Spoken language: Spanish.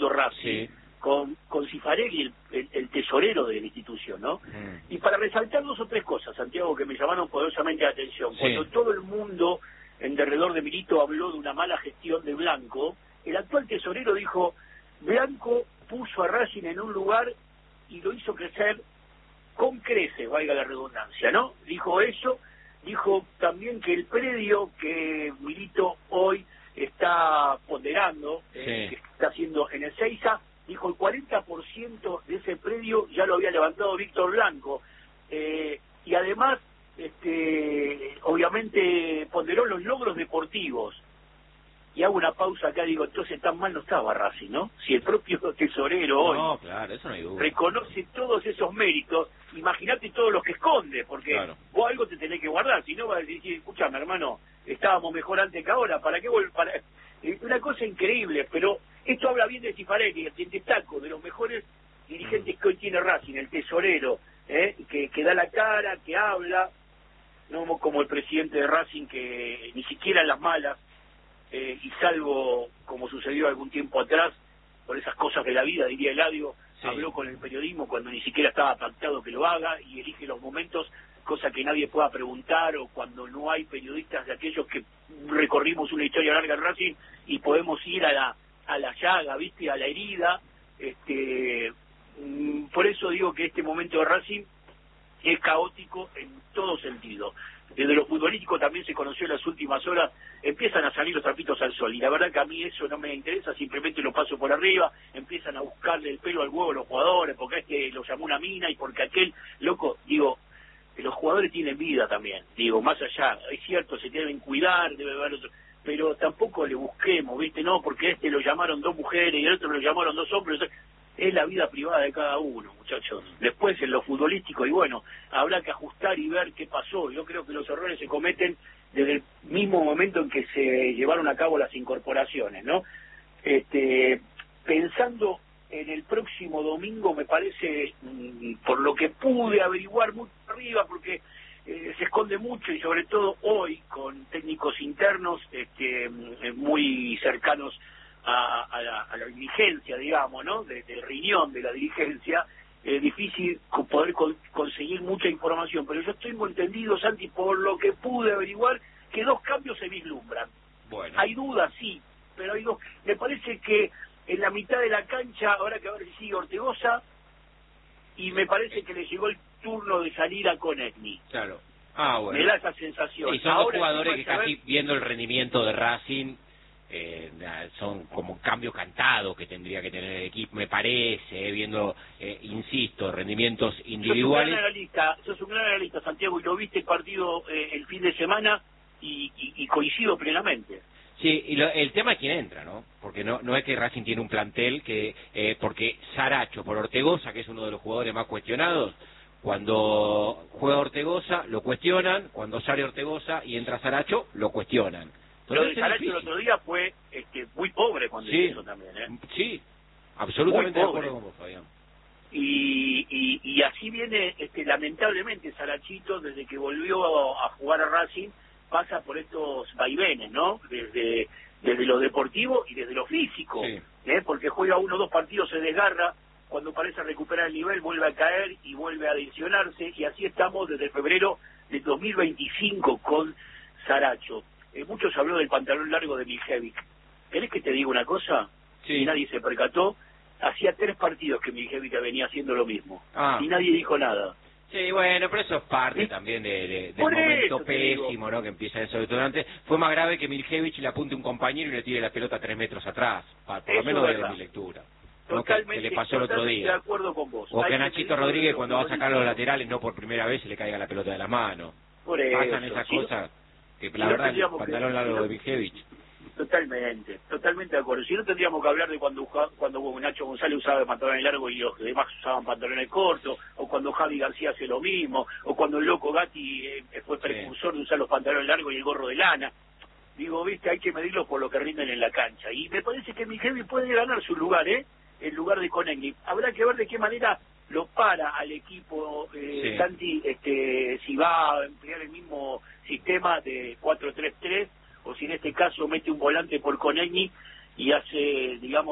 mundo Racing, sí, con Cifarelli, el tesorero de la institución, ¿no? Y para resaltar 2 o 3 cosas, Santiago, que me llamaron poderosamente la atención. sí. Cuando todo el mundo en derredor de Milito habló de una mala gestión de Blanco, el actual tesorero dijo: Blanco puso a Racing en un lugar y lo hizo crecer con creces, valga la redundancia, ¿no? Dijo eso, dijo también que el predio que Milito hoy está ponderando, que está haciendo en Ezeiza, dijo el 40% de ese predio ya lo había levantado Víctor Blanco, y además, obviamente ponderó los logros deportivos. Y hago una pausa acá, digo, entonces tan mal no estaba Racing, ¿no? Si el propio tesorero hoy No, claro, eso no hay duda. reconoce todos esos méritos, imagínate todos los que esconde, porque claro, vos algo te tenés que guardar, si no vas a decir, escúchame hermano, estábamos mejor antes que ahora, ¿para qué volver? Una cosa increíble, pero esto habla bien de Cifarelli, el destaco de los mejores dirigentes que hoy tiene Racing, el tesorero, que da la cara, que habla, no como el presidente de Racing, que ni siquiera en las malas, y salvo como sucedió algún tiempo atrás, por esas cosas de la vida, diría Eladio, habló con el periodismo cuando ni siquiera estaba pactado que lo haga y elige los momentos, cosa que nadie pueda preguntar, o cuando no hay periodistas de aquellos que recorrimos una historia larga en Racing y podemos ir a la llaga, ¿viste? A la herida. Por eso digo que este momento de Racing es caótico en todo sentido. Desde lo futbolístico también se conoció en las últimas horas, empiezan a salir los trapitos al sol, y la verdad que a mí eso no me interesa, simplemente lo paso por arriba, empiezan a buscarle el pelo al huevo a los jugadores, porque este lo llamó una mina, y porque aquel, loco, digo, los jugadores tienen vida también, digo, más allá, es cierto, se deben cuidar, debe haber otro, pero tampoco le busquemos, ¿viste? No, porque este lo llamaron 2 mujeres y el otro lo llamaron 2 hombres, es la vida privada de cada uno, muchachos. Después en lo futbolístico, y bueno, habrá que ajustar y ver qué pasó. Yo creo que los errores se cometen desde el mismo momento en que se llevaron a cabo las incorporaciones, ¿no? Pensando en el próximo domingo, me parece, por lo que pude averiguar muy arriba, porque se esconde mucho, y sobre todo hoy con técnicos internos muy cercanos a la dirigencia, digamos, ¿no? De riñón de la dirigencia, difícil poder conseguir mucha información, pero yo estoy muy entendido, Santi, por lo que pude averiguar, que 2 cambios se vislumbran. Bueno. Hay dudas, sí, pero hay 2. Me parece que en la mitad de la cancha, ahora que a ver si sigue Ortegoza, y me parece que le llegó el turno de salir a Konechny. Claro. Ah, bueno. Me da esa sensación. Y son ahora, 2 jugadores que saber... casi viendo el rendimiento de Racing, son como un cambio cantado que tendría que tener el equipo, me parece, viendo, insisto, rendimientos individuales. Sos un gran analista, Santiago, y lo viste el partido el fin de semana, y coincido plenamente. Sí, y el tema es quién entra, ¿no? Porque no es que Racing tiene un plantel que, porque Saracho por Ortegoza, que es uno de los jugadores más cuestionados, cuando juega Ortegoza lo cuestionan, cuando sale Ortegoza y entra Saracho lo cuestionan. Lo de Saracho el otro día fue muy pobre cuando hizo eso también, ¿eh? Sí, absolutamente de acuerdo con vos, Fabián. Y así viene, lamentablemente, Sarachito, desde que volvió a jugar a Racing, pasa por estos vaivenes, ¿no? Desde lo deportivo y desde lo físico, porque juega 1 o 2 partidos, se desgarra, cuando parece recuperar el nivel vuelve a caer y vuelve a adicionarse, y así estamos desde febrero de 2025 con Saracho. Muchos habló del pantalón largo de Miljevic. ¿Querés que te diga una cosa? Sí. Y nadie se percató. Hacía 3 partidos que Miljevic venía haciendo lo mismo. Y nadie dijo nada. Sí, bueno, pero eso es parte también del momento pésimo, ¿no? Que empieza eso detonante. Fue más grave que Miljevic le apunte a un compañero y le tire la pelota 3 metros atrás. Por lo menos desde mi lectura. Totalmente, que le pasó el otro día. De acuerdo con vos. O que a Nachito Rodríguez, cuando va a sacar los laterales, no por primera vez, se le caiga la pelota de la mano. Pasan esas cosas que la verdad el pantalón largo de Miljevic. Totalmente de acuerdo. Si no, tendríamos que hablar de cuando Nacho González usaba el pantalón largo y los demás usaban pantalones cortos, o cuando Javi García hace lo mismo, o cuando el loco Gatti fue precursor de usar los pantalones largos y el gorro de lana. Digo, viste, hay que medirlos por lo que rinden en la cancha. Y me parece que Miljevic puede ganar su lugar, el lugar de Konechny. Habrá que ver de qué manera lo para al equipo, Santi, si va a emplear el mismo sistema de 4-3-3, o si en este caso mete un volante por Konechny y hace, digamos,